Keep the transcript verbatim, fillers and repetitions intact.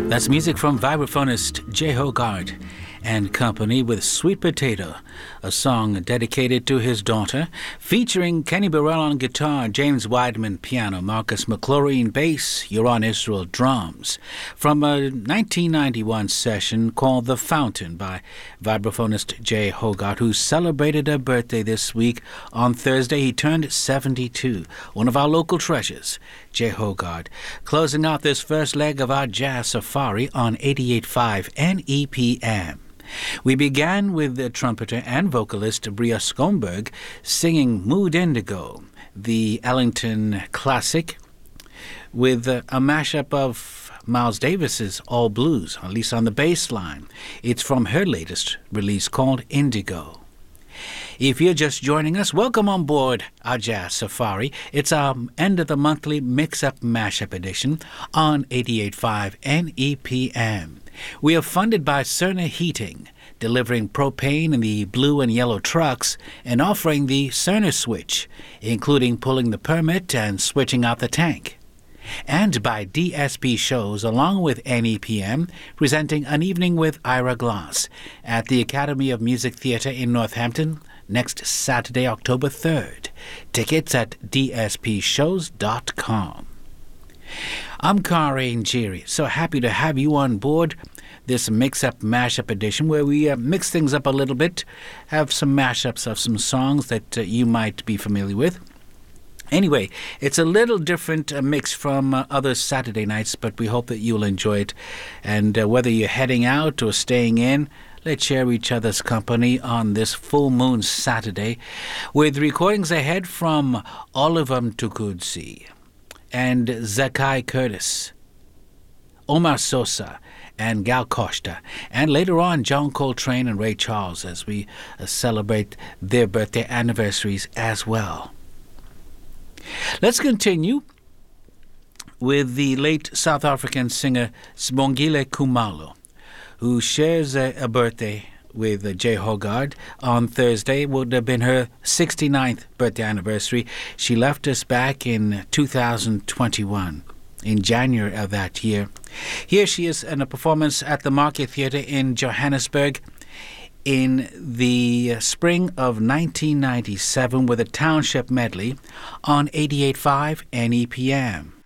That's music from vibraphonist Jay Hogarth and company with Sweet Potato, a song dedicated to his daughter, featuring Kenny Burrell on guitar, James Weidman piano, Marcus McCloreen bass, Yoron Israel drums, from a nineteen ninety-one session called The Fountain by vibraphonist Jay Hogarth, who celebrated a birthday this week. On Thursday, he turned seventy-two, one of our local treasures, Jay Hogarth, closing out this first leg of our jazz safari on eighty-eight point five N E P M. We began with the trumpeter and vocalist Bria Skomberg singing Mood Indigo, the Ellington classic, with a mashup of Miles Davis's All Blues, at least on the bass line. It's from her latest release called Indigo. If you're just joining us, welcome on board our Jazz Safari. It's our end of the monthly mix-up mashup edition on eighty-eight point five N E P M. We are funded by Cerner Heating, delivering propane in the blue and yellow trucks and offering the Cerner switch, including pulling the permit and switching out the tank. And by D S P Shows, along with N E P M, presenting An Evening with Ira Glass at the Academy of Music Theatre in Northampton next Saturday, October third. Tickets at d s p shows dot com. I'm Kari Njiri, so happy to have you on board this mix-up mashup edition where we uh, mix things up a little bit, have some mashups of some songs that uh, you might be familiar with. Anyway, it's a little different uh, mix from uh, other Saturday nights, but we hope that you'll enjoy it. And uh, whether you're heading out or staying in, let's share each other's company on this full moon Saturday with recordings ahead from Oliver Mtukudzi and Zakai Curtis, Omar Sosa, and Gal Costa, and later on John Coltrane and Ray Charles as we uh, celebrate their birthday anniversaries as well. Let's continue with the late South African singer Sibongile Khumalo, who shares a, a birthday with uh, Jay Hogarth. On Thursday would have been her sixty-ninth birthday anniversary. She left us back in two thousand twenty-one, in January of that year. Here she is in a performance at the Market Theatre in Johannesburg in the spring of nineteen ninety-seven with a Township medley on eighty-eight point five N E P M.